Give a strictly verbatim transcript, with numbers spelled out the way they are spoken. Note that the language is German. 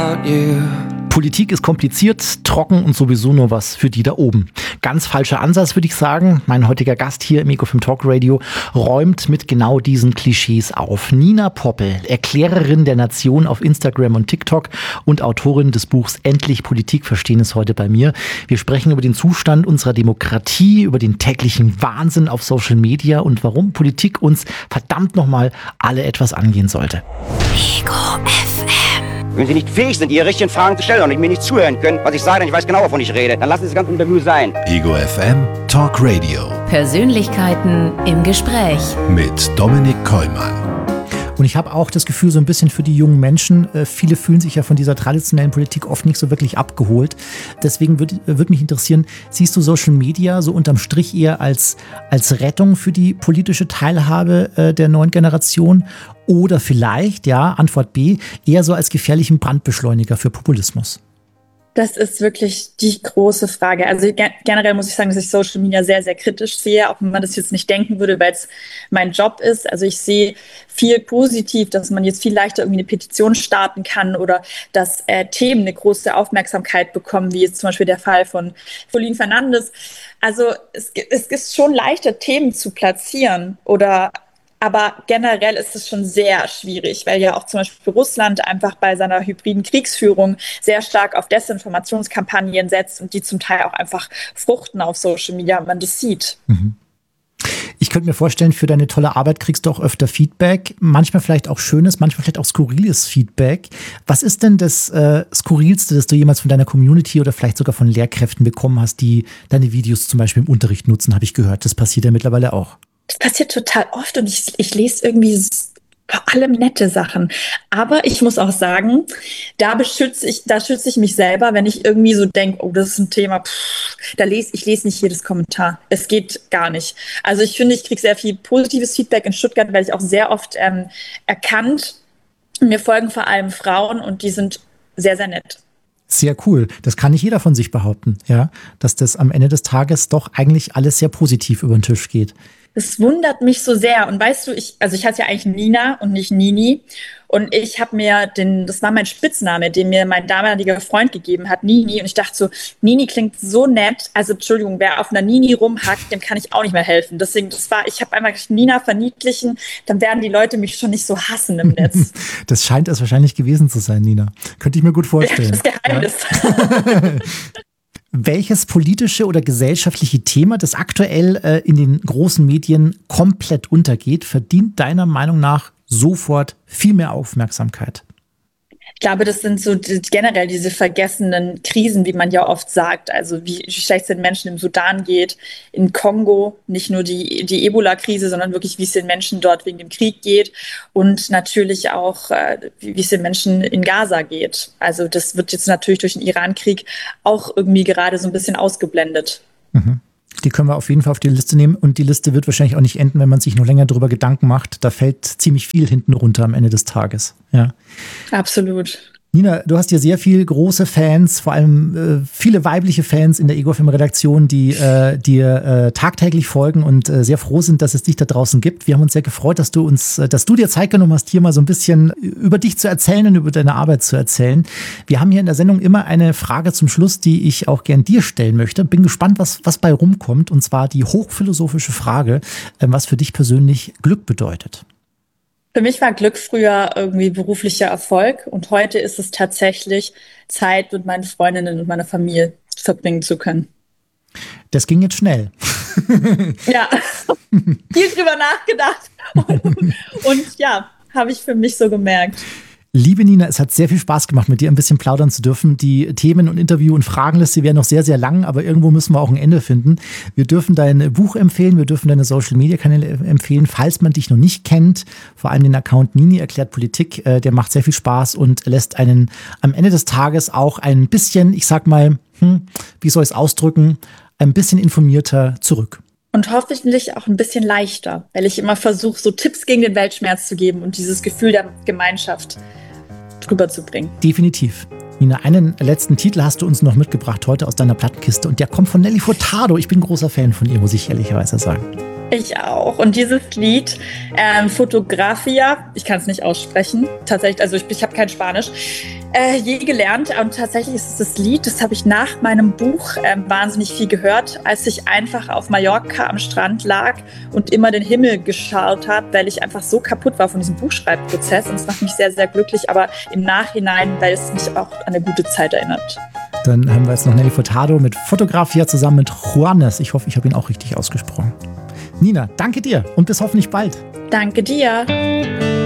about you. Politik ist kompliziert, trocken und sowieso nur was für die da oben. Ganz falscher Ansatz, würde ich sagen. Mein heutiger Gast hier im Ego fünf Talk Radio räumt mit genau diesen Klischees auf. Nina Poppel, Erklärerin der Nation auf Instagram und TikTok und Autorin des Buchs Endlich Politik verstehen, ist heute bei mir. Wir sprechen über den Zustand unserer Demokratie, über den täglichen Wahnsinn auf Social Media und warum Politik uns verdammt nochmal alle etwas angehen sollte. Ego F M. Wenn Sie nicht fähig sind, Ihre richtigen Fragen zu stellen und mir nicht zuhören können, was ich sage, denn ich weiß genau, wovon ich rede, dann lassen Sie das ganze Interview sein. Ego F M Talk Radio. Persönlichkeiten im Gespräch. Mit Dominik Kollmann. Und ich habe auch das Gefühl, so ein bisschen für die jungen Menschen, äh, viele fühlen sich ja von dieser traditionellen Politik oft nicht so wirklich abgeholt. Deswegen würde würd mich interessieren, siehst du Social Media so unterm Strich eher als, als Rettung für die politische Teilhabe äh, der neuen Generation oder vielleicht, ja, Antwort B, eher so als gefährlichen Brandbeschleuniger für Populismus? Das ist wirklich die große Frage. Also ge- generell muss ich sagen, dass ich Social Media sehr, sehr kritisch sehe, auch wenn man das jetzt nicht denken würde, weil es mein Job ist. Also ich sehe viel positiv, dass man jetzt viel leichter irgendwie eine Petition starten kann oder dass äh, Themen eine große Aufmerksamkeit bekommen, wie jetzt zum Beispiel der Fall von Pauline Fernandes. Also es, es ist schon leichter, Themen zu platzieren oder aber generell ist es schon sehr schwierig, weil ja auch zum Beispiel Russland einfach bei seiner hybriden Kriegsführung sehr stark auf Desinformationskampagnen setzt und die zum Teil auch einfach fruchten auf Social Media, man das sieht. Mhm. Ich könnte mir vorstellen, für deine tolle Arbeit kriegst du auch öfter Feedback, manchmal vielleicht auch schönes, manchmal vielleicht auch skurriles Feedback. Was ist denn das äh, Skurrilste, das du jemals von deiner Community oder vielleicht sogar von Lehrkräften bekommen hast, die deine Videos zum Beispiel im Unterricht nutzen, habe ich gehört. Das passiert ja mittlerweile auch. Das passiert total oft und ich, ich lese irgendwie vor allem nette Sachen. Aber ich muss auch sagen, da beschütze ich, da schütze ich mich selber, wenn ich irgendwie so denke, oh, das ist ein Thema, pff, da lese ich lese nicht jedes Kommentar. Es geht gar nicht. Also ich finde, ich kriege sehr viel positives Feedback in Stuttgart, weil ich auch sehr oft ähm, erkannt, mir folgen vor allem Frauen und die sind sehr, sehr nett. Sehr cool. Das kann nicht jeder von sich behaupten, ja, dass das am Ende des Tages doch eigentlich alles sehr positiv über den Tisch geht. Es wundert mich so sehr. Und weißt du, ich, also ich hatte ja eigentlich Nina und nicht Nini. Und ich habe mir den, das war mein Spitzname, den mir mein damaliger Freund gegeben hat, Nini. Und ich dachte so, Nini klingt so nett. Also Entschuldigung, wer auf einer Nini rumhackt, dem kann ich auch nicht mehr helfen. Deswegen, das war, ich habe einfach gedacht, Nina verniedlichen, dann werden die Leute mich schon nicht so hassen im Netz. Das scheint es wahrscheinlich gewesen zu sein, Nina. Könnte ich mir gut vorstellen. Ja, das Geheimnis. Ja? Welches politische oder gesellschaftliche Thema, das aktuell äh, in den großen Medien komplett untergeht, verdient deiner Meinung nach sofort viel mehr Aufmerksamkeit? Ich glaube, das sind so die, generell diese vergessenen Krisen, wie man ja oft sagt. Also wie schlecht es den Menschen im Sudan geht, in Kongo, nicht nur die, die Ebola-Krise, sondern wirklich, wie es den Menschen dort wegen dem Krieg geht und natürlich auch, äh, wie es den Menschen in Gaza geht. Also das wird jetzt natürlich durch den Iran-Krieg auch irgendwie gerade so ein bisschen ausgeblendet. Mhm. Die können wir auf jeden Fall auf die Liste nehmen und die Liste wird wahrscheinlich auch nicht enden, wenn man sich noch länger darüber Gedanken macht. Da fällt ziemlich viel hinten runter am Ende des Tages. Ja. Absolut. Nina, du hast ja sehr viele große Fans, vor allem äh, viele weibliche Fans in der Ego F M-Redaktion, die äh, dir äh, tagtäglich folgen und äh, sehr froh sind, dass es dich da draußen gibt. Wir haben uns sehr gefreut, dass du uns, äh, dass du dir Zeit genommen hast, hier mal so ein bisschen über dich zu erzählen und über deine Arbeit zu erzählen. Wir haben hier in der Sendung immer eine Frage zum Schluss, die ich auch gern dir stellen möchte. Bin gespannt, was, was bei rumkommt, und zwar die hochphilosophische Frage, äh, was für dich persönlich Glück bedeutet. Für mich war Glück früher irgendwie beruflicher Erfolg und heute ist es tatsächlich, Zeit mit meinen Freundinnen und meiner Familie verbringen zu können. Das ging jetzt schnell. Ja, viel drüber nachgedacht und, und ja, habe ich für mich so gemerkt. Liebe Nina, es hat sehr viel Spaß gemacht, mit dir ein bisschen plaudern zu dürfen. Die Themen- und Interview- und Fragenliste wäre noch sehr, sehr lang, aber irgendwo müssen wir auch ein Ende finden. Wir dürfen dein Buch empfehlen, wir dürfen deine Social-Media-Kanäle empfehlen, falls man dich noch nicht kennt. Vor allem den Account Nini erklärt Politik, der macht sehr viel Spaß und lässt einen am Ende des Tages auch ein bisschen, ich sag mal, hm, wie soll ich es ausdrücken, ein bisschen informierter zurück. Und hoffentlich auch ein bisschen leichter, weil ich immer versuche, so Tipps gegen den Weltschmerz zu geben und dieses Gefühl der Gemeinschaft rüberzubringen. Definitiv. Nina, einen letzten Titel hast du uns noch mitgebracht heute aus deiner Plattenkiste und der kommt von Nelly Furtado. Ich bin großer Fan von ihr, muss ich ehrlicherweise sagen. Ich auch. Und dieses Lied, ähm, Fotografia, ich kann es nicht aussprechen, tatsächlich, also ich, ich habe kein Spanisch, äh, je gelernt. Und tatsächlich ist es das Lied, das habe ich nach meinem Buch ähm, wahnsinnig viel gehört, als ich einfach auf Mallorca am Strand lag und immer den Himmel geschaut habe, weil ich einfach so kaputt war von diesem Buchschreibprozess. Und es macht mich sehr, sehr glücklich, aber im Nachhinein, weil es mich auch an eine gute Zeit erinnert. Dann haben wir jetzt noch Nelly Furtado mit Fotografia zusammen mit Juanes. Ich hoffe, ich habe ihn auch richtig ausgesprochen. Nina, danke dir und bis hoffentlich bald. Danke dir.